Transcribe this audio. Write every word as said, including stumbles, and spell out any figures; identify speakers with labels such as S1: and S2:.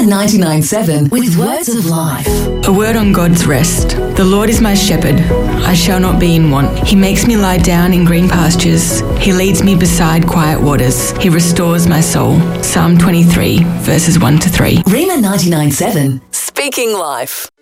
S1: ninety-nine point seven with Words of Life.
S2: A word on God's rest. The Lord is my shepherd. I shall not be in want. He makes me lie down in green pastures. He leads me beside quiet waters. He restores my soul. Psalm twenty-three, verses one to three.
S1: Rhema ninety-nine point seven, Speaking Life.